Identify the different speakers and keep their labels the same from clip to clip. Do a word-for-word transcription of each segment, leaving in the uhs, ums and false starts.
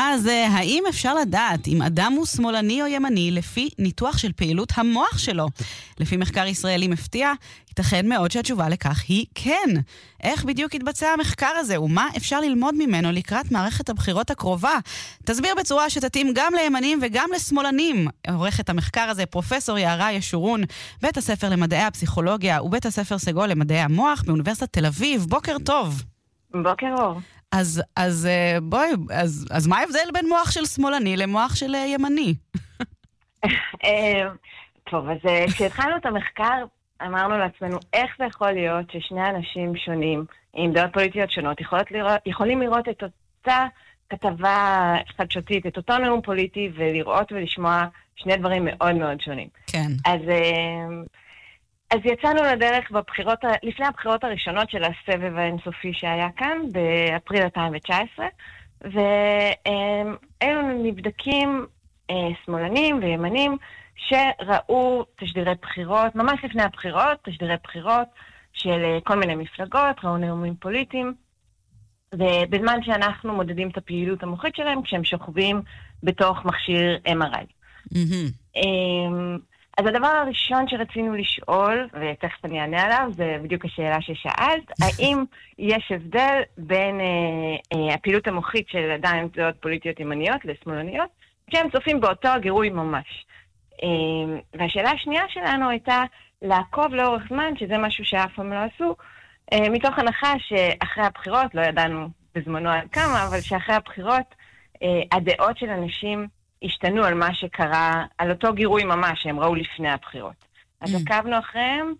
Speaker 1: אז האם אפשר לדעת אם אדם הוא שמאלני או ימני לפי ניתוח של פעילות המוח שלו? לפי מחקר ישראלי מפתיע, ייתכן מאוד שהתשובה לכך היא כן. איך בדיוק יתבצע המחקר הזה, ומה אפשר ללמוד ממנו לקראת מערכת הבחירות הקרובה? תסביר בצורה שתתאים גם לימנים וגם לשמאלנים. עורכת המחקר הזה פרופסור יערה ישורון, בית הספר למדעי הפסיכולוגיה ובית הספר סגול למדעי המוח באוניברסיטת תל אביב. בוקר טוב.
Speaker 2: בוקר אור.
Speaker 1: אז, אז בואי, אז, אז מה ההבדל בין מוח של שמאלני למוח של ימני?
Speaker 2: טוב, אז כשהתחלנו את המחקר, אמרנו לעצמנו, איך זה יכול להיות ששני אנשים שונים, עם דעות פוליטיות שונות, לראות, יכולים לראות את אותה כתבה חדשותית, את אותו נאום פוליטי, ולראות ולשמוע שני דברים מאוד מאוד שונים.
Speaker 1: כן.
Speaker 2: אז, אז יצאנו לדרך בבחירות, לפני הבחירות הראשונות של הסבב האינסופי שהיה כאן, באפריל אלפיים תשע עשרה, ואלו נבדקים שמאלנים וימנים, שראו תשדירי בחירות, ממש לפני הבחירות, תשדירי בחירות של כל מיני מפלגות, ראו נאומים פוליטיים, ובזמן שאנחנו מודדים את הפעילות המוחית שלהם, כשהם שוכבים בתוך מכשיר אם אר איי. Mm-hmm. אז הדבר הראשון שרצינו לשאול, ותכף אני אענה עליו, זה בדיוק השאלה ששאלת, האם יש הבדל בין אה, אה, הפעילות המוחית של אדם עם דעות פוליטיות ימניות לשמאלניות, כשהם צופים באותו הגירוי ממש. והשאלה השנייה שלנו הייתה לעקוב לאורך זמן, שזה משהו שאף פעם לא עשו, מתוך הנחה שאחרי הבחירות, לא ידענו בזמנו עד כמה, אבל שאחרי הבחירות הדעות של אנשים השתנו על מה שקרה, על אותו גירוי ממש שהם ראו לפני הבחירות. אז עקבנו אחריהם,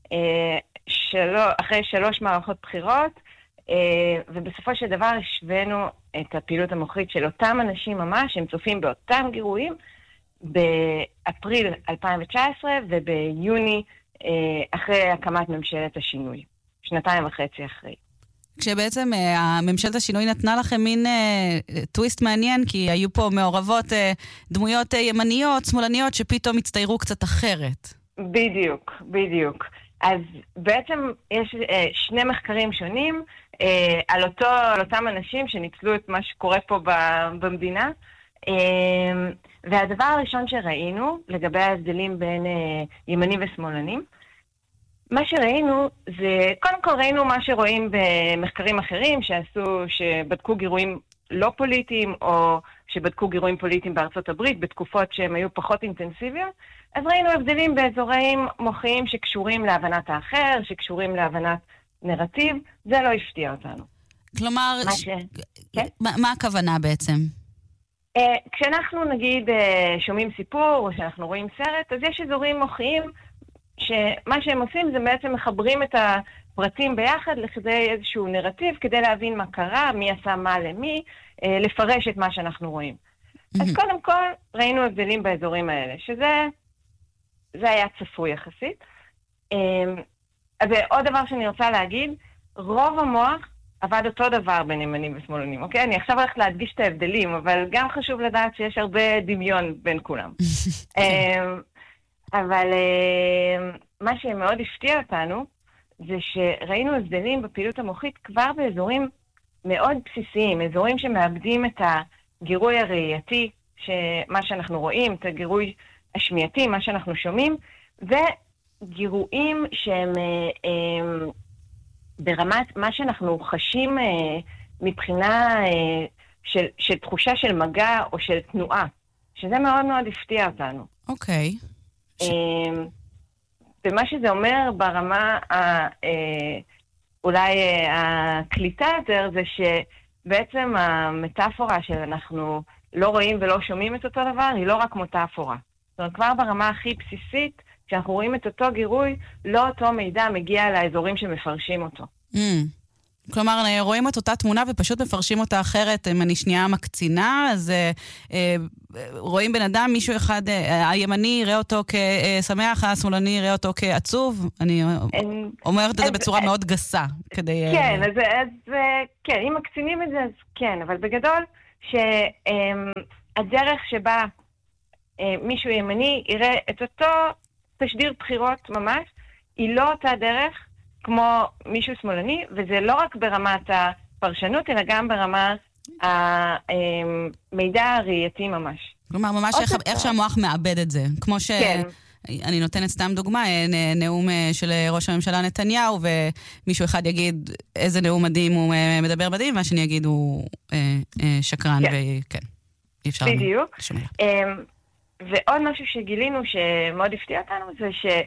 Speaker 2: אחרי שלוש מערכות בחירות, ובסופו של דבר השווינו את הפעילות המוחית של אותם אנשים ממש, הם צופים באותם גירויים, באפריל אלפיים תשע עשרה וביוני אחרי הקמת ממשלת השינוי, שנתיים וחצי אחרי.
Speaker 1: כשבעצם ממשלת השינוי נתנה לכם מין טוויסט מעניין, כי היו פה מעורבות דמויות ימניות, שמאלניות, שפתאום הצטיירו קצת אחרת.
Speaker 2: בדיוק, בדיוק. אז בעצם יש שני מחקרים שונים על, אותו, על אותם אנשים שניצלו את מה שקורה פה במדינה, והדבר הראשון שראינו לגבי ההבדלים בין ימנים ושמאלנים, מה שראינו זה, קודם כל ראינו מה שרואים במחקרים אחרים שעשו, שבדקו גירויים לא פוליטיים, או שבדקו גירויים פוליטיים בארצות הברית, בתקופות שהם היו פחות אינטנסיביות, אז ראינו הבדלים באזורים מוחיים שקשורים להבנת האחר, שקשורים להבנת נרטיב, זה לא הפתיע אותנו.
Speaker 1: כלומר,
Speaker 2: מה,
Speaker 1: ש...
Speaker 2: כן?
Speaker 1: מה, מה הכוונה בעצם?
Speaker 2: Uh, כשאנחנו נגיד uh, שומעים סיפור, או שאנחנו רואים סרט, אז יש אזורים מוחיים שמה שהם עושים זה בעצם מחברים את הפרטים ביחד לכדי איזשהו נרטיב, כדי להבין מה קרה, מי עשה מה למי, uh, לפרש את מה שאנחנו רואים. Mm-hmm. אז קודם כל ראינו הבדלים באזורים האלה, שזה זה היה צפוי יחסית. Uh, אז עוד דבר שאני רוצה להגיד, רוב המוח עבד אותו דבר בין ימנים ושמאלנים, אוקיי? אני עכשיו הולכת להדגיש את ההבדלים, אבל גם חשוב לדעת שיש הרבה דמיון בין כולם. אבל מה שמאוד הפתיע אותנו, זה שראינו הבדלים בפעילות המוחית כבר באזורים מאוד בסיסיים, אזורים שמאבדים את הגירוי הראייתי, מה שאנחנו רואים, את הגירוי השמיעתי, מה שאנחנו שומעים, וגירויים שהם ברמת מה שאנחנו חשים מבחינה של, של תחושה של מגע או של תנועה, שזה מאוד מאוד הפתיע אותנו.
Speaker 1: אוקיי.
Speaker 2: Okay. ומה שזה אומר ברמה אולי הקליטה יותר, זה שבעצם המטאפורה של אנחנו לא רואים ולא שומעים את אותו דבר, היא לא רק מטאפורה. זאת אומרת, כבר ברמה הכי בסיסית, כשאנחנו רואים את אותו גירוי, לא אותו מידע מגיע לאזורים שמפרשים אותו.
Speaker 1: Mm. כלומר, רואים את אותה תמונה ופשוט מפרשים אותה אחרת. אם אני שנייה מקצינה, אז אה, אה, רואים בן אדם, מישהו אחד, אה, הימני יראה אותו כשמח, השמאלני יראה אותו כעצוב. אני אין, אומרת את זה בצורה אז, מאוד גסה. כדי,
Speaker 2: כן, אז, אז כן, אם מקצינים את זה, אז כן, אבל בגדול, שהדרך שבה אה, מישהו ימני יראה את אותו תשדיר בחירות ממש, היא לא אותה דרך כמו מישהו שמאלני, וזה לא רק ברמת הפרשנות, אלא גם ברמה המידע הראייתי ממש.
Speaker 1: כלומר, ממש איך, איך שהמוח מאבד את זה. כמו ש... כן. אני נותנת סתם דוגמה, נאום של ראש הממשלה נתניהו, ומישהו אחד יגיד איזה נאום מדהים הוא מדבר מדהים, והשני יגיד הוא שקרן, וכן, אי אפשר...
Speaker 2: בדיוק. ועוד משהו שגילינו שמאוד הפתיע אותנו, זה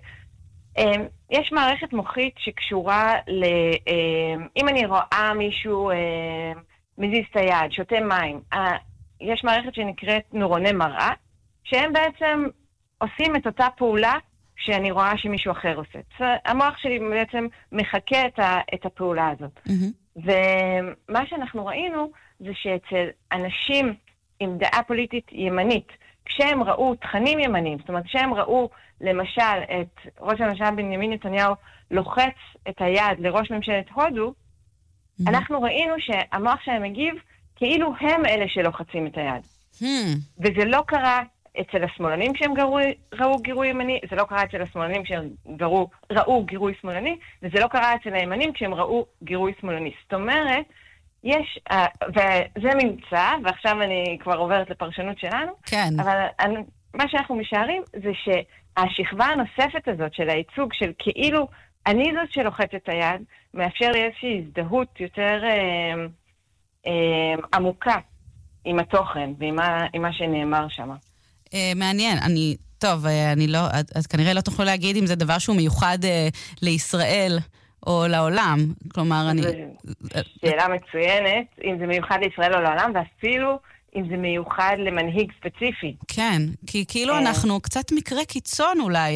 Speaker 2: שיש מערכת מוחית שקשורה ל... אם אני רואה מישהו מזיז את היד, שותה מים, יש מערכת שנקראת נוירוני מראה, שהם בעצם עושים את אותה פעולה שאני רואה שמישהו אחר עושה. המוח שלי בעצם מחכה את, ה, את הפעולה הזאת. Mm-hmm. ומה שאנחנו ראינו זה שאצל אנשים עם דעה פוליטית ימנית, כשהם ראו תכנים ימנים, זאת אומרת, כשהם ראו למשל את ראש הממשלה בנימין נתניהו לוחץ את היד לראש ממשלת הודו, mm-hmm. אנחנו ראינו שהמוח שלהם מגיב כאילו הם אלה שלוחצים את היד. Mm-hmm. וזה לא קרה אצל השמאלנים כשהם גרו, ראו גירוי ימני, זה לא קרה אצל השמאלנים כשהם גרו, ראו גירוי שמאלני, וזה לא קרה אצל הימנים כשהם ראו גירוי שמאלני. זאת אומרת, יש, וזה ממצא, ועכשיו אני כבר עוברת לפרשנות שלנו,
Speaker 1: כן.
Speaker 2: אבל אני, מה שאנחנו משערים זה שהשכבה הנוספת הזאת של הייצוג של כאילו אני זאת שלוחצת את היד, מאפשר לי איזושהי הזדהות יותר אה, אה, עמוקה עם התוכן ועם מה, עם מה שנאמר שם.
Speaker 1: מעניין, אני, טוב, אני לא, את כנראה לא תוכלו להגיד אם זה דבר שהוא מיוחד לישראל או לעולם, כלומר אני...
Speaker 2: שאלה מצוינת, אם זה מיוחד לישראל או לעולם, ואפילו אם זה מיוחד למנהיג ספציפי.
Speaker 1: כן, כי כאילו אנחנו קצת מקרה קיצון אולי,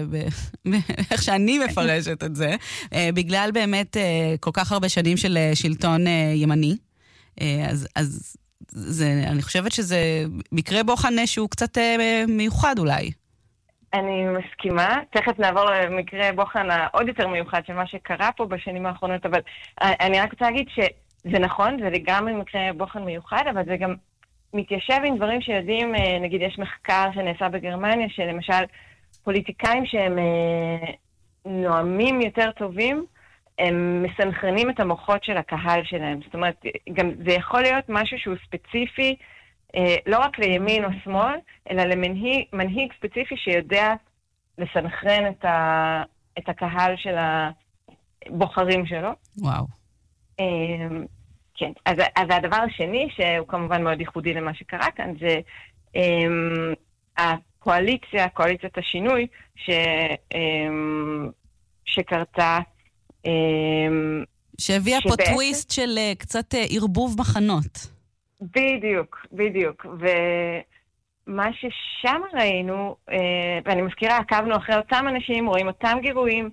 Speaker 1: איך שאני מפרשת את זה, בגלל באמת כל כך הרבה שנים של שלטון ימני, אז... אז זה, אני חושבת שזה מקרה בוחן שהוא קצת אה, מיוחד אולי.
Speaker 2: אני מסכימה. תכף נעבור למקרה בוחן העוד יותר מיוחד של מה שקרה פה בשנים האחרונות, אבל אני רק רוצה להגיד שזה נכון, זה לגמרי מקרה בוחן מיוחד, אבל זה גם מתיישב עם דברים שיודעים, נגיד יש מחקר שנעשה בגרמניה, שלמשל פוליטיקאים שהם אה, נואמים יותר טובים, הם מסנכרנים את המוחות של הקהל שלהם. זאת אומרת, גם זה יכול להיות משהו שהוא ספציפי, אה, לא רק לימין או שמאל, אלא למנהיג מנהיג ספציפי שיודע לסנכרן את, ה, את הקהל של הבוחרים שלו.
Speaker 1: וואו.
Speaker 2: אה, כן, אז, אז הדבר השני, שהוא כמובן מאוד ייחודי למה שקרה כאן, זה אה, הקואליציה, קואליציית השינוי, ש, אה, שקרתה,
Speaker 1: שהביאה פה טוויסט של קצת ערבוב מחנות.
Speaker 2: בדיוק, בדיוק. ומה ששם ראינו, ואני מזכירה, עקבנו אחרי אותם אנשים, רואים אותם גירויים,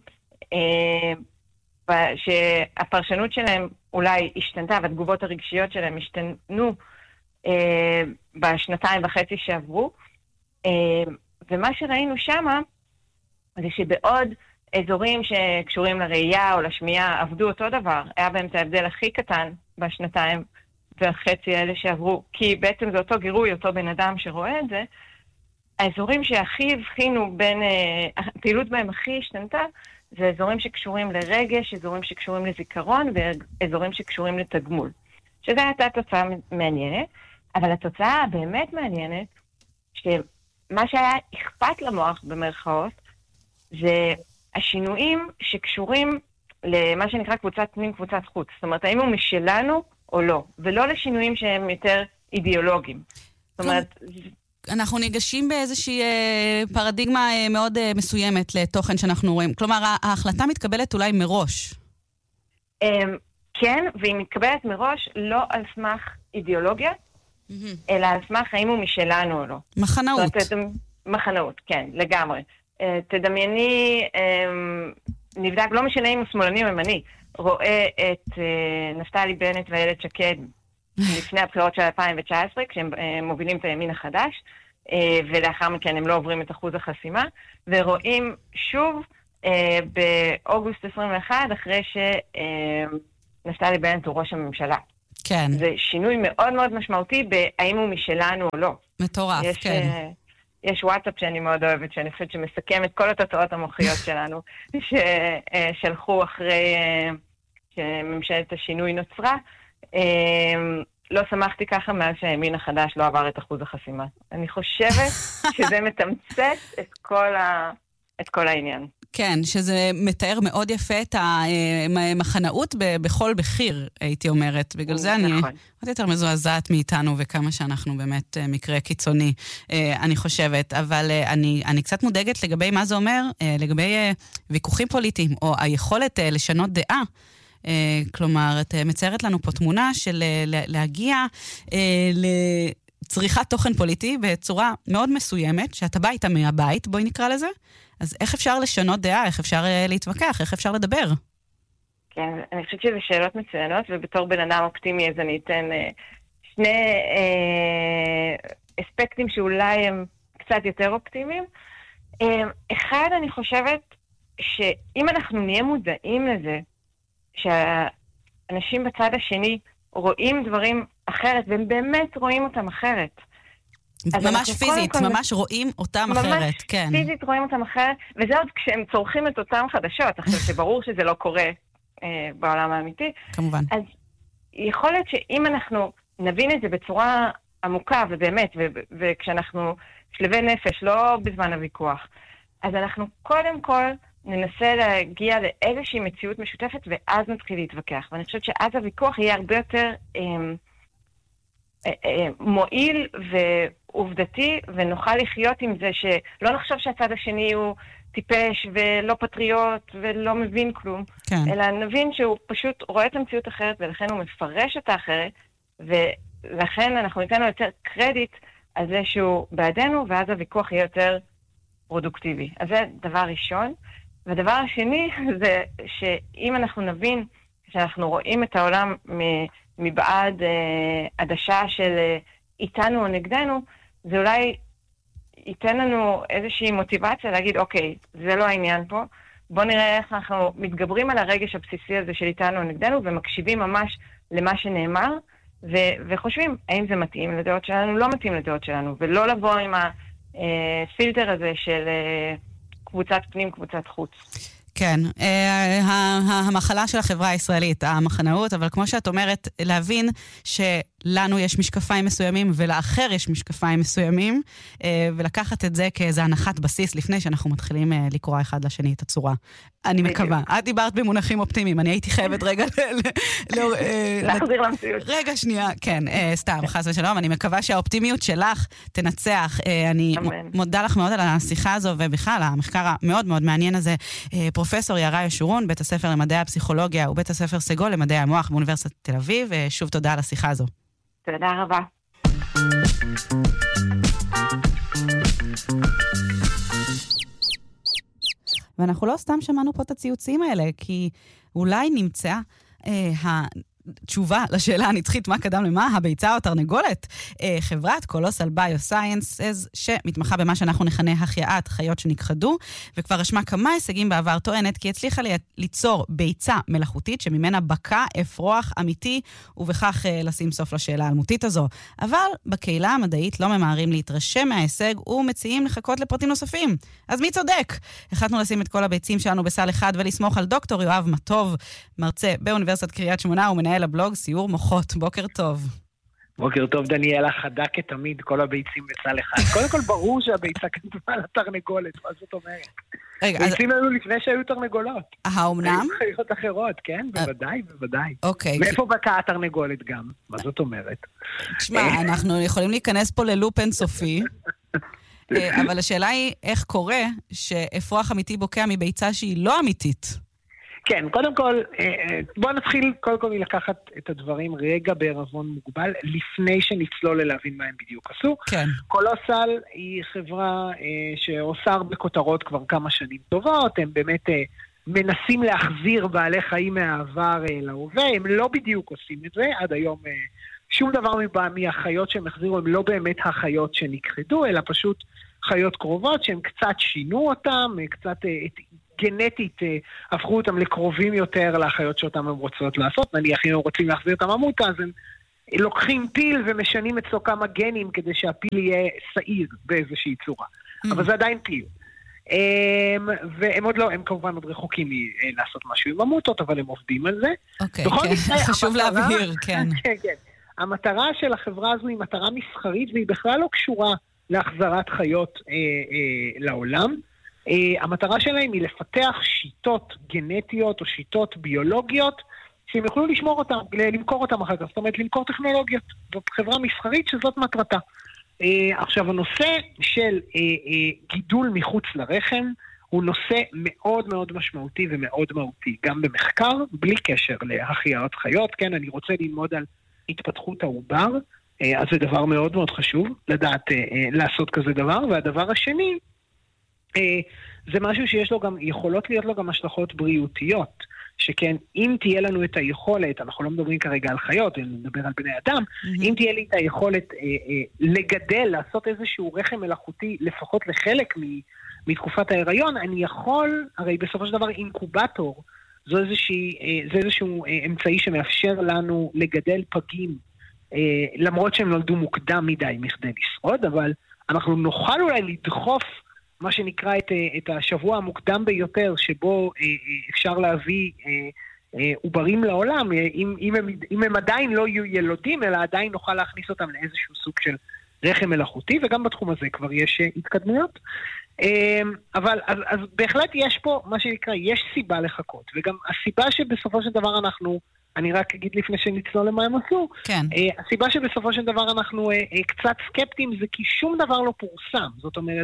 Speaker 2: שהפרשנות שלהם אולי השתנתה, והתגובות הרגשיות שלהם השתנו בשנתיים וחצי שעברו. ומה שראינו שם, זה שבעוד אזורים שקשורים לראייה או לשמיעה עבדו אותו דבר. היה בהם את ההבדל הכי קטן בשנתיים וחצי האלה שעברו, כי בעצם זה אותו גירוי, אותו בן אדם שרואה את זה. האזורים שהכי הבחינו בין, הפעילות בהם הכי השתנתה, זה אזורים שקשורים לרגש, אזורים שקשורים לזיכרון ואזורים שקשורים לתגמול. שזה הייתה תוצאה מעניינת, אבל התוצאה הבאמת מעניינת, שמה שהיה אכפת למוח במרכאות, זה השינויים שקשורים למה שנקרא קבוצת פנים, קבוצת חוץ. זאת אומרת, האם הוא משלנו או לא, ולא לשינויים שהם יותר אידיאולוגיים. זאת אומרת...
Speaker 1: אנחנו ניגשים באיזושהי פרדיגמה מאוד מסוימת לתוכן שאנחנו רואים. כלומר, ההחלטה מתקבלת אולי מראש.
Speaker 2: כן, והיא מתקבלת מראש לא על סמך אידיאולוגיה, אלא על סמך האם הוא משלנו או לא.
Speaker 1: מחנאות.
Speaker 2: מחנאות, כן, לגמרי. תדמייני, נבדק, לא משנה אם הוא שמאלני או ימני, רואה את נפתלי בנט ואיילת שקד לפני הבחירות של אלפיים תשע עשרה, כשהם מובילים את הימין החדש, ולאחר מכן הם לא עוברים את אחוז החסימה, ורואים שוב באוגוסט עשרים ואחת, אחרי שנפתלי בנט הוא ראש הממשלה.
Speaker 1: כן.
Speaker 2: זה שינוי מאוד מאוד משמעותי בהאם הוא משלנו או לא.
Speaker 1: מטורף,
Speaker 2: יש,
Speaker 1: כן.
Speaker 2: יש וואטסאפ שאני מאוד אוהבת, שאני חושבת שמסכם את כל התוצאות המוחיות שלנו, ששלחו אחרי שממשלת השינוי נוצרה. לא שמחתי ככה מאז שהימין החדש לא עבר את אחוז החסימה. אני חושבת שזה מתמצת את כל, ה... את כל העניין.
Speaker 1: כן, שזה מתאר מאוד יפה את המחנאות בכל בחיר, הייתי אומרת. בגלל זה אני עוד יותר מזועזעת מאיתנו, וכמה שאנחנו באמת מקרה קיצוני, אני חושבת. אבל אני, אני קצת מודאגת לגבי מה זה אומר, לגבי ויכוחים פוליטיים, או היכולת לשנות דעה. כלומר, את מציירת לנו פה תמונה של להגיע לצריכת תוכן פוליטי בצורה מאוד מסוימת, שאתה בא איתה מהבית, בואי נקרא לזה. אז איך אפשר לשנות דעה? איך אפשר להתווכח? איך אפשר לדבר?
Speaker 2: כן, אני חושבת שזה שאלות מצוינות, ובתור בן אדם אופטימי, אז אני אתן אה, שני אה, אספקטים שאולי הם קצת יותר אופטימיים. אה, אחד, אני חושבת שאם אנחנו נהיה מודעים לזה, שהאנשים בצד השני רואים דברים אחרת, והם באמת רואים אותם אחרת.
Speaker 1: ממש פיזית, ממש רואים אותם אחרת, כן.
Speaker 2: ממש פיזית רואים אותם אחרת, וזה עוד כשהם צורכים את אותם חדשות, עכשיו שברור שזה לא קורה אה, בעולם האמיתי.
Speaker 1: כמובן.
Speaker 2: אז יכול להיות שאם אנחנו נבין את זה בצורה עמוקה, ובאמת, ו- וכשאנחנו שלבי נפש, לא בזמן הוויכוח, אז אנחנו קודם כל ננסה להגיע לאיזושהי מציאות משותפת, ואז נתחיל להתווכח. ואני חושבת שאז הוויכוח יהיה הרבה יותר אה, אה, אה, מועיל ועובדתי, ונוכל לחיות עם זה שלא נחשוב שהצד השני הוא טיפש ולא פטריוט ולא מבין כלום,
Speaker 1: כן.
Speaker 2: אלא נבין שהוא פשוט רואה את המציאות אחרת, ולכן הוא מפרש את האחרת, ולכן אנחנו ניתן לו יותר קרדיט על זה שהוא בעדנו, ואז הוויכוח יהיה יותר פרודוקטיבי. אז זה דבר ראשון. והדבר השני זה שאם אנחנו נבין שאנחנו רואים את העולם מבעד אה, עדשה של אה, איתנו או נגדנו, זה אולי ייתן לנו איזושהי מוטיבציה להגיד, אוקיי, זה לא העניין פה, בוא נראה איך אנחנו מתגברים על הרגש הבסיסי הזה של איתנו או נגדנו, ומקשיבים ממש למה שנאמר, ו- וחושבים האם זה מתאים לדעות שלנו, לא מתאים לדעות שלנו, ולא לבוא עם הפילטר הזה של אה, קבוצת פנים, קבוצת חוץ.
Speaker 1: כן, המחלה של החברה הישראלית, המחנאות, אבל כמו שאת אומרת, להבין שלנו יש משקפיים מסוימים ולאחר יש משקפיים מסוימים, ולקחת את זה כאיזו הנחת בסיס לפני שאנחנו מתחילים לקרוא אחד לשני את הצורה. אני מקווה. את דיברת במונחים אופטימיים, אני הייתי חייבת רגע
Speaker 2: להחזיר למציאות.
Speaker 1: רגע שנייה, כן, סתם, חס ושלום, אני מקווה שהאופטימיות שלך תנצח. אני מודה לך מאוד על השיחה הזו, ובכלל, המחקר המאוד מאוד מעניין הזה, פרופסור יערה ישורון, בית הספר למדעי הפסיכולוגיה ובית הספר סגול למדעי המוח באוניברסיטת תל אביב, ושוב תודה על השיחה הזו.
Speaker 2: תודה רבה.
Speaker 1: ואנחנו לא סתם שמענו פה את הציוצים האלה, כי אולי נמצא אה, התשובה לשאלה הנצחית מה קדם למה, הביצה או תרנגולת. אה, חברת קולוסל ביו-סיינסס, שמתמחה במה שאנחנו נכנה החייאת חיות שנכחדו, וכבר רשמה כמה הישגים בעבר, טוענת כי הצליחה ליצור ביצה מלאכותית, שממנה בקע אפרוח אמיתי, ובכך אה, לשים סוף לשאלה האלמותית הזו. אבל בקהילה המדעית לא ממהרים להתרשם מההישג, ומציעים לחכות לפרטים נוספים. אז מי צודק? החלטנו לשים את כל הביצים שלנו בסל אחד, ולסמוך על דוקטור יואב מטוב, מרצה באוניברסיטת קריית שמונה, ומנהל הבלוג סיור מוחות. בוקר טוב.
Speaker 3: בוקר טוב, דניאלה, חדה כתמיד, כל הביצים בסל אחד. קודם כל ברור שהביצה כתובה לתרנגולת, מה זאת אומרת? רגע, ביצים לנו לפני שהיו תרנגולות.
Speaker 1: האומנם?
Speaker 3: היו חיות אחרות, כן, בוודאי, בוודאי.
Speaker 1: אוקיי.
Speaker 3: מאיפה בקעה התרנגולת גם? מה זאת אומרת?
Speaker 1: תשמע, אנחנו יכולים להיכנס פה ללופ אינסופי, אבל השאלה היא איך קורה שאפרוח אמיתי בוקע מביצה שהיא לא אמיתית.
Speaker 3: כן, קודם כל, בואו נתחיל קודם כל מלקחת את הדברים רגע בערבון מוגבל, לפני שנצלול ללהבין מה הם בדיוק עשו.
Speaker 1: כן.
Speaker 3: קולוסל היא חברה שעושה הרבה כותרות כבר כמה שנים טובות, הם באמת מנסים להחזיר בעלי חיים מהעבר להווה, הם לא בדיוק עושים את זה, עד היום שום דבר מהחיות שהם החזירו הם לא באמת החיות שנכחדו, אלא פשוט חיות קרובות שהם קצת שינו אותם, קצת גנטית הפכו אותם לקרובים יותר לחיות שאותם הם רוצות לעשות. נניח אם הם רוצים להחזיר את הממותה, אז הם לוקחים פיל ומשנים אצלו כמה גנים כדי שהפיל יהיה שעיר באיזושהי צורה. Mm. אבל זה עדיין פיל. והם עוד לא, הם כמובן עוד רחוקים לעשות משהו עם ממוטות, אבל הם עובדים על זה.
Speaker 1: אוקיי, כן. חשוב להבהיר, כן.
Speaker 3: כן, כן. המטרה של החברה הזו היא מטרה מסחרית, והיא בכלל לא קשורה להחזרת חיות אה, אה, לעולם. אה, המטרה שלהם היא לפתח שיטות גנטיות או שיטות ביולוגיות, שהם יוכלו לשמור אותם, למכור אותם אחר כך, זאת אומרת, למכור טכנולוגיות. זאת חברה מסחרית שזאת מטרתה. אה, עכשיו, הנושא של אה, אה, גידול מחוץ לרחם, הוא נושא מאוד מאוד משמעותי ומאוד מהותי, גם במחקר, בלי קשר להחייאת חיות, כן, אני רוצה ללמוד על התפתחות העובר, אז זה דבר מאוד מאוד חשוב, לדעת לעשות כזה דבר, והדבר השני, זה משהו שיש לו גם, יכולות להיות לו גם השלכות בריאותיות, שכן, אם תהיה לנו את היכולת, אנחנו לא מדברים כרגע על חיות, אני מדבר על בני אדם, mm-hmm. אם תהיה לי את היכולת לגדל, לעשות איזשהו רחם מלאכותי, לפחות לחלק מ... מתקופת ההיריון, אני יכול, הרי בסופו של דבר אינקובטור, זו איזושהי, זה איזשהו אמצעי שמאפשר לנו לגדל פגים, למרות שהם נולדו מוקדם מדי מכדי לשרוד, אבל אנחנו נוכל אולי לדחוף מה שנקרא את, את השבוע המוקדם ביותר, שבו אפשר להביא עוברים לעולם, אם, אם, הם, אם הם עדיין לא יהיו ילודים, אלא עדיין נוכל להכניס אותם לאיזשהו סוג של רחם מלאכותי, וגם בתחום הזה כבר יש התקדמויות. אבל אז, אז בהחלט יש פה מה שנקרא, יש סיבה לחכות, וגם הסיבה שבסופו של דבר אנחנו, אני רק אגיד לפני שנצלול למה הם עשו,
Speaker 1: כן.
Speaker 3: הסיבה שבסופו של דבר אנחנו קצת סקפטיים זה כי שום דבר לא פורסם, זאת אומרת,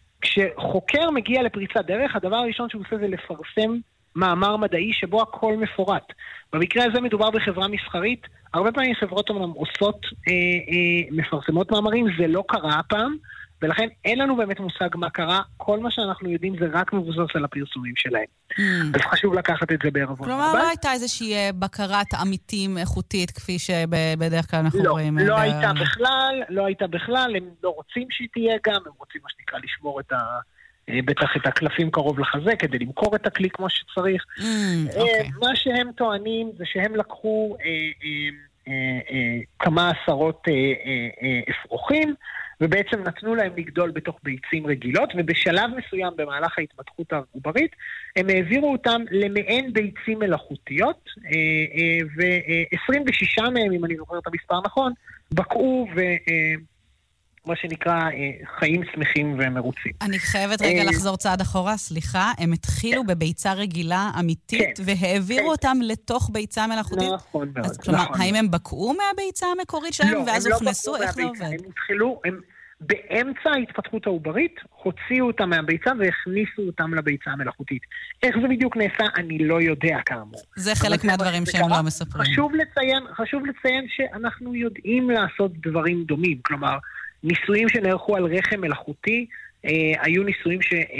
Speaker 3: כשחוקר מגיע לפריצת דרך, הדבר הראשון שהוא עושה זה לפרסם מאמר מדעי שבו הכל מפורט. במקרה הזה מדובר בחברה מסחרית, הרבה פעמים חברות אומנם עושות, אה, אה, מפרסמות מאמרים, זה לא קרה הפעם, ולכן אין לנו באמת מושג מה קרה, כל מה שאנחנו יודעים זה רק מבוסס על הפרסומים שלהם. Mm. אז חשוב לקחת את זה בערבון.
Speaker 1: כלומר, לא הייתה איזושהי בקרת עמיתים איכותית, כפי שבדרך כלל אנחנו
Speaker 3: לא,
Speaker 1: רואים.
Speaker 3: לא הייתה בכלל, לא הייתה בכלל, הם לא רוצים שהיא תהיה גם, הם רוצים מה שנקרא לשמור את ה... בטח את הקלפים קרוב לחזה, כדי למכור את הכלי כמו שצריך. Mm, okay. מה שהם טוענים זה שהם לקחו אה, אה, אה, אה, כמה עשרות אה, אה, אה, אפרוחים, ובעצם נתנו להם לגדול בתוך ביצים רגילות, ובשלב מסוים במהלך ההתפתחות העוברית, הם העבירו אותם למעין ביצים מלאכותיות, אה, אה, ו-עשרים ושש מהם, אם אני זוכר את המספר נכון, בקעו ו... אה, מה שנקרא חיים שמחים ומרוצים.
Speaker 1: אני חייבת רגע לחזור צעד אחורה, סליחה, הם התחילו בביצה רגילה אמיתית, והעבירו אותם לתוך ביצה מלאכותית?
Speaker 3: נכון מאוד.
Speaker 1: אז כלומר, האם הם בקעו מהביצה המקורית שלהם, ואז הוכנסו? איך זה עובד?
Speaker 3: הם התחילו, הם באמצע ההתפתחות העוברית, הוציאו אותם מהביצה והכניסו אותם לביצה המלאכותית. איך זה בדיוק נעשה, אני לא יודע כאמור.
Speaker 1: זה חלק מהדברים שהם לא מספרים.
Speaker 3: חשוב לציין, חשוב לציין שאנחנו יודעים לעשות דברים דומים, כלומר, ניסויים שנערכו על רחם מלאכותי, אה, היו ניסויים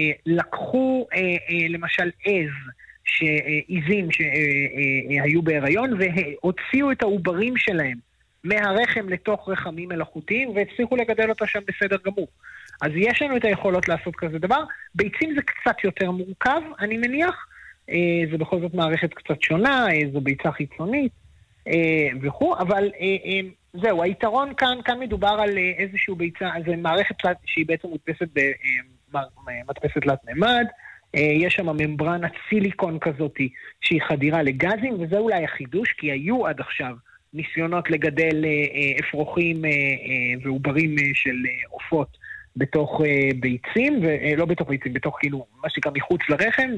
Speaker 3: שלקחו אה, אה, למשל עז, שעיזים שהיו בהיריון, והוציאו את העוברים שלהם מהרחם לתוך רחמים מלאכותיים, והצליחו לגדל אותה שם בסדר גמור. אז יש לנו את היכולות לעשות כזה דבר. ביצים זה קצת יותר מורכב, אני מניח, אה, זה בכל זאת מערכת קצת שונה, אה, זו ביצה חיצונית אה, וכו', אבל... אה, אה, זהו, היתרון כאן, כאן מדובר על איזשהו ביצה, אז זה מערכת שהיא בעצם מודפסת במדפסת תלת ממד, יש שם ממברנת סיליקון כזאת שהיא חדירה לגזים, וזה אולי החידוש, כי היו עד עכשיו ניסיונות לגדל אפרוחים ועוברים של עופות בתוך ביצים, ולא בתוך ביצים, בתוך כאילו, מה שנקרא מחוץ לרחם,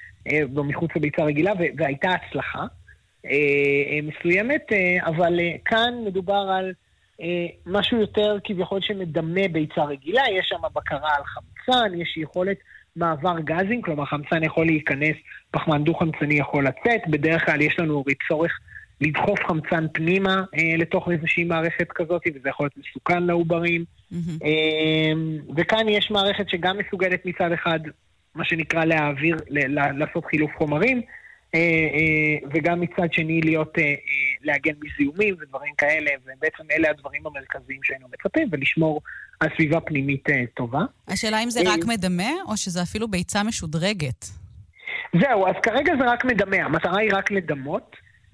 Speaker 3: ומחוץ לביצה רגילה, והייתה הצלחה. מסוימת, אבל כאן מדובר על משהו יותר כביכול שמדמה ביצה רגילה, יש שם בקרה על חמצן, יש יכולת מעבר גזים, כלומר חמצן יכול להיכנס, פחמן דו-חמצני יכול לצאת, בדרך כלל יש לנו צורך לדחוף חמצן פנימה לתוך איזושהי מערכת כזאת, וזה יכול להיות מסוכן לעוברים, mm-hmm. וכאן יש מערכת שגם מסוגלת מצד אחד, מה שנקרא להעביר, לעשות חילוף חומרים, וגם מצד שני להיות להגן מזיהומים ודברים כאלה, ובעצם אלה הדברים המרכזיים שהיינו מצפים, ולשמור על סביבה פנימית טובה.
Speaker 1: השאלה אם זה רק מדמה, או שזה אפילו ביצה משודרגת?
Speaker 3: זהו, אז כרגע זה רק מדמה, המטרה היא רק לדמות,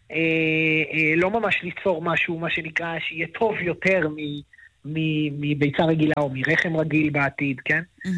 Speaker 3: לא ממש ליצור משהו, מה שנקרא, שיהיה טוב יותר מ... מביצה רגילה או מרחם רגיל בעתיד, כן?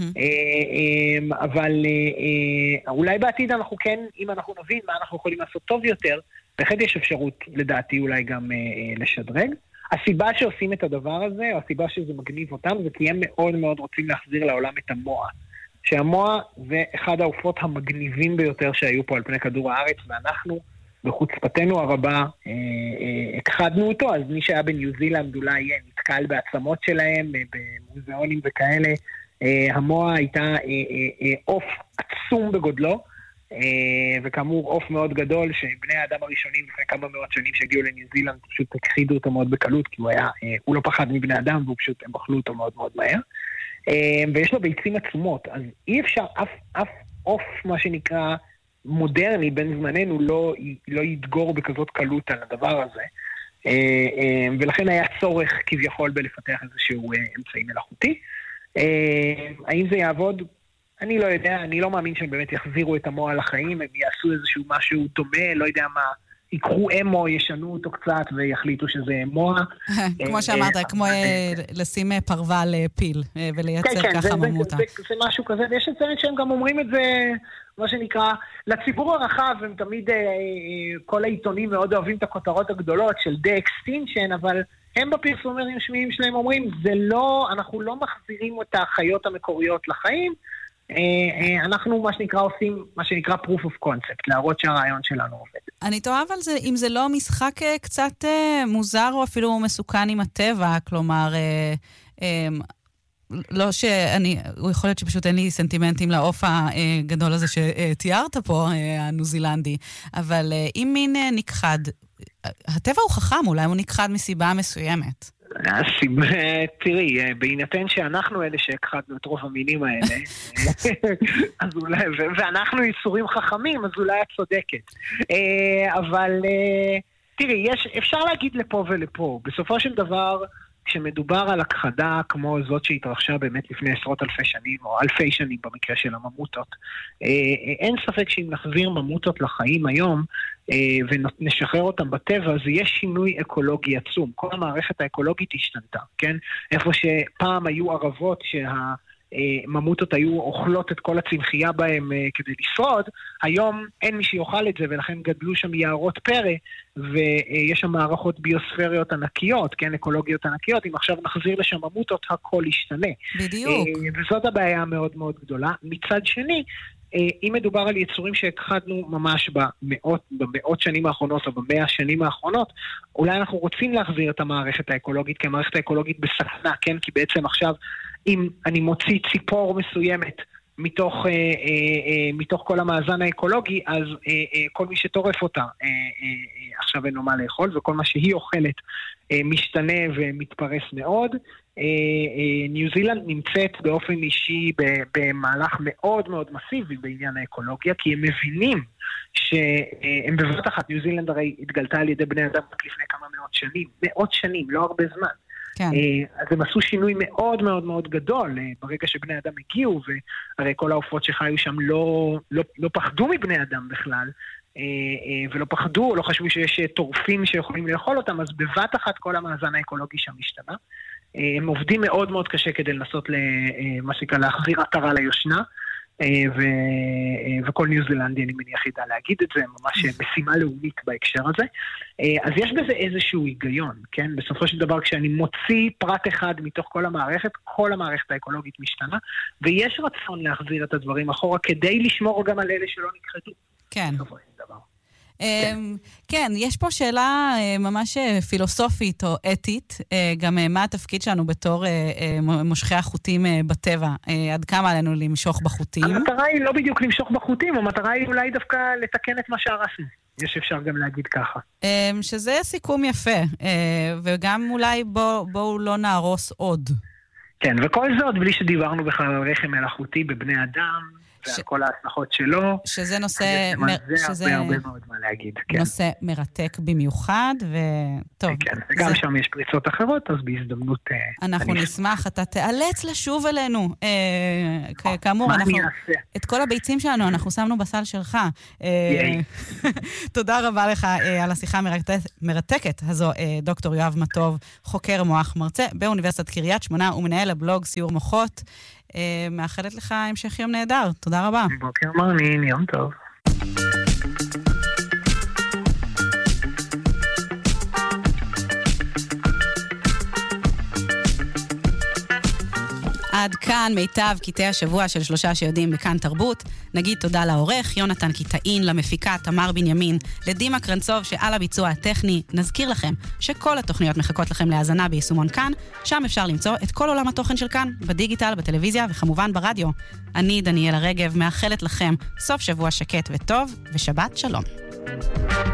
Speaker 3: אבל אולי בעתיד אנחנו כן, אם אנחנו נבין מה אנחנו יכולים לעשות טוב יותר, בהחלט יש אפשרות לדעתי אולי גם לשדרג. הסיבה שעושים את הדבר הזה, או הסיבה שזה מגניב אותם, זה כי הם מאוד מאוד רוצים להחזיר לעולם את המוע. שהמוע זה אחד העופות המגניבים ביותר שהיו פה על פני כדור הארץ, ואנחנו בחוצפתנו הרבה הכחדנו אותו, אז מי שהיה בניו זילנד אולי נתקל בעצמות שלהם, במוזיאונים וכאלה, המוע הייתה עוף עצום בגודלו, וכאמור עוף מאוד גדול, שבני האדם הראשונים לפני כמה מאות שנים שהגיעו לניו זילנד פשוט הכחידו אותו מאוד בקלות, כי הוא היה, הוא לא פחד מבני אדם, והוא פשוט, הם אכלו אותו מאוד מאוד מהר. ויש לו ביצים עצומות, אז אי אפשר, אף, אף עוף, מה שנקרא, מודרני בין זמננו, לא, לא ידגור בכזאת קלות על הדבר הזה. ולכן היה צורך כביכול בלפתח איזשהו אמצעי מלאכותי. האם זה יעבוד? אני לא יודע, אני לא מאמין שהם באמת יחזירו את המוע לחיים, הם יעשו איזשהו משהו דומה, לא יודע מה, יקחו אמו, ישנו אותו קצת ויחליטו שזה מוע.
Speaker 1: כמו שאמרת, כמו לשים פרווה לפיל ולייצר ככה ממותה.
Speaker 3: זה משהו כזה, ויש לציין שהם גם אומרים את זה, מה שנקרא, לציבור הרחב, הם תמיד, כל העיתונים מאוד אוהבים את הכותרות הגדולות של de-extinction, אבל הם בפרסומים הרשמיים שלהם אומרים, זה לא, אנחנו לא מחזירים את החיות המקוריות לחיים, אנחנו מה שנקרא עושים, מה שנקרא proof of concept, להראות שהרעיון שלנו עובד.
Speaker 1: אני תוהב על זה, אם זה לא משחק קצת מוזר או אפילו מסוכן עם הטבע, כלומר, לא שאני, הוא יכול להיות שפשוט אין לי סנטימנטים לעוף הגדול הזה שתיארת פה, הניו זילנדי, אבל אם מין נכחד, הטבע הוא חכם, אולי הוא נכחד מסיבה מסוימת.
Speaker 3: תראי, בהינתן שאנחנו אלה שהכחדנו את רוב המינים האלה, אז אולי, ואנחנו יצורים חכמים, אז אולי את צודקת. אבל תראי, יש, אפשר להגיד לפה ולפה. בסופו של דבר, כשמדובר על הכחדה כמו זאת שהתרחשה באמת לפני עשרות אלפי שנים, או אלפי שנים במקרה של הממוטות, אין ספק שאם נחזיר ממוטות לחיים היום, ונשחרר אותם בטבע, אז יש שינוי אקולוגי עצום. כל המערכת האקולוגית השתנתה, כן? איפה שפעם היו ערבות שהממוטות היו אוכלות את כל הצמחייה בהם כדי לשרוד, היום אין מי שיאכל את זה, ולכן גדלו שם יערות פרא, ויש שם מערכות ביוספריות ענקיות, כן? אקולוגיות ענקיות. אם עכשיו נחזיר לשם ממוטות, הכל ישתנה.
Speaker 1: בדיוק.
Speaker 3: וזאת הבעיה מאוד מאוד גדולה. מצד שני, אם מדובר על יצורים שהכחדנו ממש במאות, במאות שנים האחרונות או במאה השנים האחרונות, אולי אנחנו רוצים להחזיר את המערכת האקולוגית, כי המערכת האקולוגית בסכנה, כן? כי בעצם עכשיו, אם אני מוציא ציפור מסוימת מתוך, אה, אה, אה, מתוך כל המאזן האקולוגי, אז אה, אה, כל מי שטורף אותה אה, אה, עכשיו אין לו מה לאכול, וכל מה שהיא אוכלת אה, משתנה ומתפרס מאוד. ניו זילנד נמצאת באופן אישי במהלך מאוד מאוד מסיבי בעניין האקולוגיה, כי הם מבינים שהם בבת אחת, ניו זילנד הרי התגלתה על ידי בני אדם לפני כמה מאות שנים, מאות שנים, לא הרבה זמן. כן. אז הם עשו שינוי מאוד מאוד מאוד גדול ברגע שבני אדם הגיעו, והרי כל העופות שחיו שם לא, לא, לא פחדו מבני אדם בכלל, ולא פחדו, לא חשבו שיש טורפים שיכולים לאכול אותם, אז בבת אחת כל המאזן האקולוגי שם השתנה. הם עובדים מאוד מאוד קשה כדי לנסות מה שנקרא להחזיר עטרה ליושנה, וכל ניו זילנדי אני מניח ידע להגיד את זה, ממש משימה לאומית בהקשר הזה. אז יש בזה איזשהו היגיון, כן? בסופו של דבר כשאני מוציא פרט אחד מתוך כל המערכת, כל המערכת האקולוגית משתנה, ויש רצון להחזיר את הדברים אחורה כדי לשמור גם על אלה שלא נכחדו.
Speaker 1: כן. כן, יש פה שאלה ממש פילוסופית או אתית, גם מה התפקיד שלנו בתור מושכי החוטים בטבע, עד כמה עלינו למשוך בחוטים?
Speaker 3: המטרה היא לא בדיוק למשוך בחוטים, המטרה היא אולי דווקא לתקן את מה שהרסנו. יש אפשר גם להגיד ככה.
Speaker 1: שזה סיכום יפה, וגם אולי בואו לא נהרוס עוד.
Speaker 3: כן, וכל זאת בלי שדיברנו בכלל על רחם מלאכותי בבני אדם, ועל כל ההצלחות שלו.
Speaker 1: שזה נושא...
Speaker 3: זה הרבה מאוד מה להגיד.
Speaker 1: נושא מרתק במיוחד, וטוב.
Speaker 3: כן, וגם שם יש פריצות אחרות, אז בהזדמנות...
Speaker 1: אנחנו נשמח, אתה תיאלץ לשוב אלינו. כאמור, אנחנו... את כל הביצים שלנו, אנחנו שמנו בסל שלך. תודה רבה לך על השיחה המרתקת הזו, דוקטור יואב מטוב, חוקר מוח מרצה באוניברסיטת קריית שמונה, ומנהל הבלוג סיור מוחות. מאחלת לך המשך יום נהדר. תודה רבה.
Speaker 3: בוקר מרנין, יום טוב.
Speaker 1: עד כאן מיטב קטעי השבוע של שלושה שיודעים בכאן תרבות. נגיד תודה לעורך יונתן קיטאין, למפיקה תמר בנימין, לדימה קרנצוב שעל הביצוע הטכני. נזכיר לכם שכל התוכניות מחכות לכם להאזנה ביישומון כאן, שם אפשר למצוא את כל עולם התוכן של כאן, בדיגיטל, בטלוויזיה וכמובן ברדיו. אני דניאלה רגב מאחלת לכם סוף שבוע שקט וטוב ושבת שלום.